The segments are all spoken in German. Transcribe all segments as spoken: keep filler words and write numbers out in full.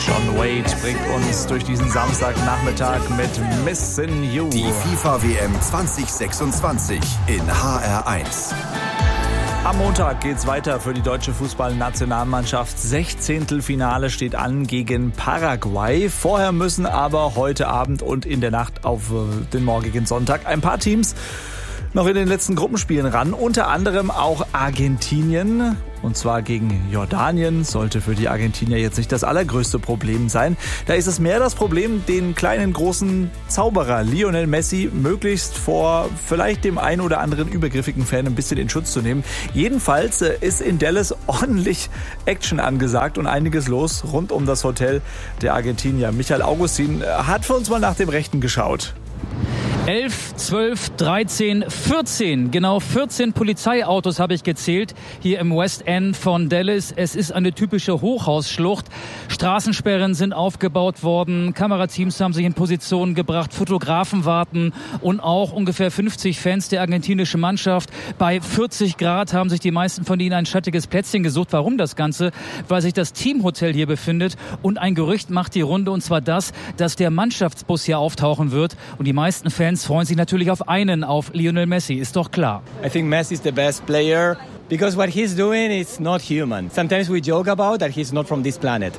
John Wade bringt uns durch diesen Samstagnachmittag mit Missin' You. Die FIFA-W M zwanzig sechsundzwanzig in H R eins. Am Montag geht's weiter für die deutsche Fußballnationalmannschaft. Sechzehntelfinale steht an gegen Paraguay. Vorher müssen aber heute Abend und in der Nacht auf den morgigen Sonntag ein paar Teams noch in den letzten Gruppenspielen ran. Unter anderem auch Argentinien. Und zwar gegen Jordanien. Sollte für die Argentinier jetzt nicht das allergrößte Problem sein. Da ist es mehr das Problem, den kleinen, großen Zauberer Lionel Messi möglichst vor vielleicht dem ein oder anderen übergriffigen Fan ein bisschen in Schutz zu nehmen. Jedenfalls ist in Dallas ordentlich Action angesagt und einiges los rund um das Hotel der Argentinier. Michael Augustin hat für uns mal nach dem Rechten geschaut. elf, zwölf, dreizehn, vierzehn, genau vierzehn Polizeiautos habe ich gezählt hier im West End von Dallas. Es ist eine typische Hochhausschlucht. Straßensperren sind aufgebaut worden, Kamerateams haben sich in Position gebracht, Fotografen warten und auch ungefähr fünfzig Fans der argentinischen Mannschaft. Bei vierzig Grad haben sich die meisten von ihnen ein schattiges Plätzchen gesucht. Warum das Ganze? Weil sich das Teamhotel hier befindet und ein Gerücht macht die Runde, und zwar das, dass der Mannschaftsbus hier auftauchen wird, und die meisten Fans freuen sich natürlich auf einen, auf Lionel Messi, ist doch klar. I think Messi is the best player because what he's doing is not human. Sometimes we joke about that he's not from this planet.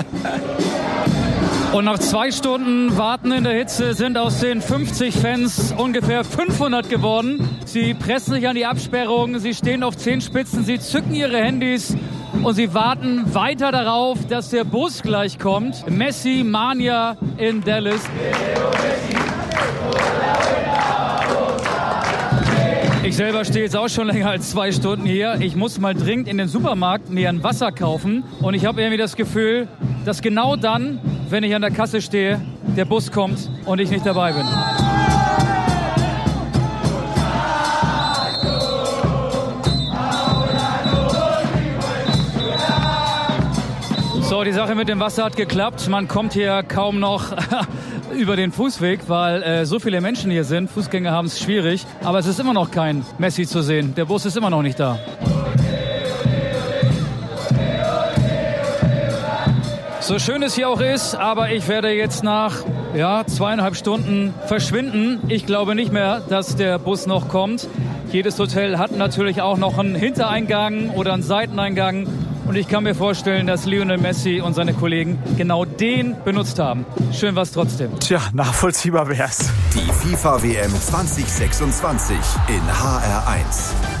Und nach zwei Stunden Warten in der Hitze sind aus den fünfzig Fans ungefähr fünfhundert geworden. Sie pressen sich an die Absperrung, sie stehen auf Zehenspitzen, sie zücken ihre Handys und sie warten weiter darauf, dass der Bus gleich kommt. Messi Mania in Dallas. Ich selber stehe jetzt auch schon länger als zwei Stunden hier. Ich muss mal dringend in den Supermarkt mir ein Wasser kaufen. Und ich habe irgendwie das Gefühl, dass genau dann, wenn ich an der Kasse stehe, der Bus kommt und ich nicht dabei bin. So, die Sache mit dem Wasser hat geklappt. Man kommt hier kaum noch über den Fußweg, weil äh, so viele Menschen hier sind. Fußgänger haben es schwierig. Aber es ist immer noch kein Messi zu sehen. Der Bus ist immer noch nicht da. So schön es hier auch ist, aber ich werde jetzt nach ja, zweieinhalb Stunden verschwinden. Ich glaube nicht mehr, dass der Bus noch kommt. Jedes Hotel hat natürlich auch noch einen Hintereingang oder einen Seiteneingang. Und ich kann mir vorstellen, dass Lionel Messi und seine Kollegen genau den benutzt haben. Schön war's trotzdem. Tja, nachvollziehbar wär's. Die FIFA-W M zwanzig sechsundzwanzig in H R eins.